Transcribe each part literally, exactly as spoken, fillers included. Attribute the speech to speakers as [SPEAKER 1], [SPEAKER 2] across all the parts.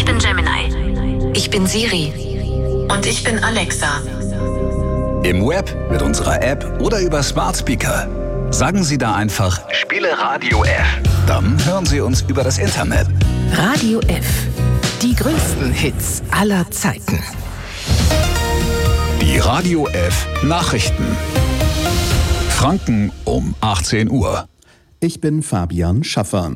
[SPEAKER 1] Ich bin Gemini.
[SPEAKER 2] Ich bin Siri.
[SPEAKER 3] Und ich bin Alexa.
[SPEAKER 4] Im Web, mit unserer App oder über Smart Speaker. Sagen Sie da einfach, spiele Radio F. Dann hören Sie uns über das Internet.
[SPEAKER 2] Radio F. Die größten Hits aller Zeiten.
[SPEAKER 4] Die Radio F Nachrichten. Franken um achtzehn Uhr.
[SPEAKER 5] Ich bin Fabian Schaffer.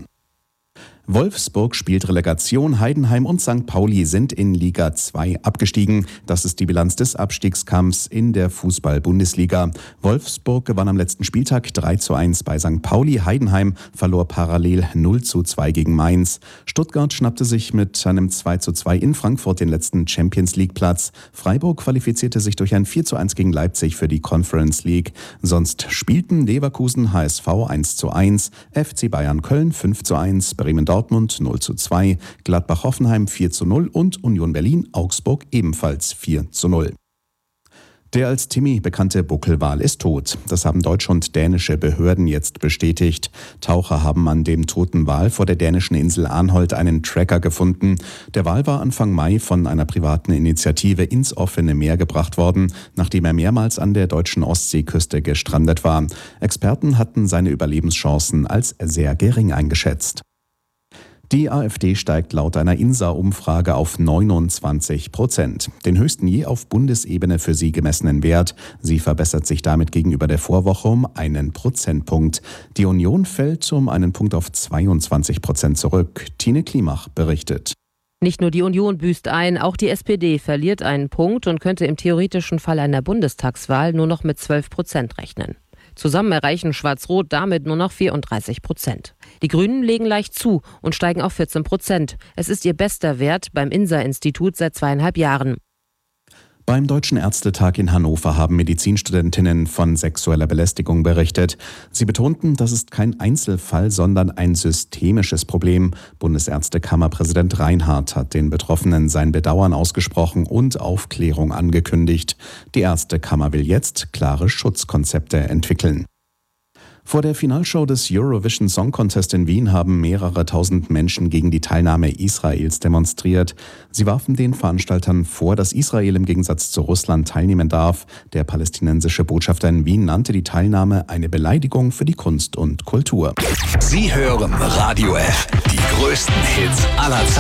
[SPEAKER 5] Wolfsburg spielt Relegation, Heidenheim und Sankt Pauli sind in Liga zwei abgestiegen. Das ist die Bilanz des Abstiegskampfs in der Fußball-Bundesliga. Wolfsburg gewann am letzten Spieltag drei zu eins bei Sankt Pauli. Heidenheim verlor parallel null zu zwei gegen Mainz. Stuttgart schnappte sich mit einem zwei zu zwei in Frankfurt den letzten Champions-League-Platz. Freiburg qualifizierte sich durch ein vier zu eins gegen Leipzig für die Conference League. Sonst spielten Leverkusen H S V eins zu eins, F C Bayern Köln fünf zu eins, Bremen Dortmund null zu zwei, Gladbach-Hoffenheim vier zu null und Union Berlin-Augsburg ebenfalls vier zu null. Der als Timmy bekannte Buckelwal ist tot. Das haben deutsche und dänische Behörden jetzt bestätigt. Taucher haben an dem toten Wal vor der dänischen Insel Arnholt einen Tracker gefunden. Der Wal war Anfang Mai von einer privaten Initiative ins offene Meer gebracht worden, nachdem er mehrmals an der deutschen Ostseeküste gestrandet war. Experten hatten seine Überlebenschancen als sehr gering eingeschätzt. Die AfD steigt laut einer I N S A-Umfrage auf neunundzwanzig Prozent, den höchsten je auf Bundesebene für sie gemessenen Wert. Sie verbessert sich damit gegenüber der Vorwoche um einen Prozentpunkt. Die Union fällt um einen Punkt auf zweiundzwanzig Prozent zurück. Tine Klimach berichtet.
[SPEAKER 6] Nicht nur die Union büßt ein, auch die S P D verliert einen Punkt und könnte im theoretischen Fall einer Bundestagswahl nur noch mit zwölf Prozent rechnen. Zusammen erreichen Schwarz-Rot damit nur noch vierunddreißig Prozent. Die Grünen legen leicht zu und steigen auf vierzehn Prozent. Es ist ihr bester Wert beim I N S A-Institut seit zweieinhalb Jahren.
[SPEAKER 5] Beim Deutschen Ärztetag in Hannover haben Medizinstudentinnen von sexueller Belästigung berichtet. Sie betonten, das ist kein Einzelfall, sondern ein systemisches Problem. Bundesärztekammerpräsident Reinhardt hat den Betroffenen sein Bedauern ausgesprochen und Aufklärung angekündigt. Die Ärztekammer will jetzt klare Schutzkonzepte entwickeln. Vor der Finalshow des Eurovision Song Contest in Wien haben mehrere tausend Menschen gegen die Teilnahme Israels demonstriert. Sie warfen den Veranstaltern vor, dass Israel im Gegensatz zu Russland teilnehmen darf. Der palästinensische Botschafter in Wien nannte die Teilnahme eine Beleidigung für die Kunst und Kultur.
[SPEAKER 4] Sie hören Radio F, die größten Hits aller Zeiten.